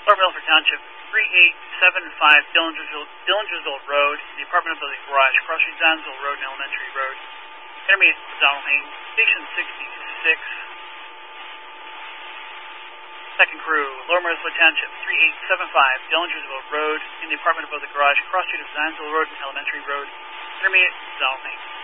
Lower Milford Township, 3875 Dillingersville Road, the apartment building garage, cross street Zanesville Road and Elementary Road. Intermediate Donald Lane, Station 66. Second crew, Lower Milford Township, 3875 Dillingersville Road, in the apartment above the garage, cross street of Zanesville Road and Elementary Road. Intermediate Donald Lane.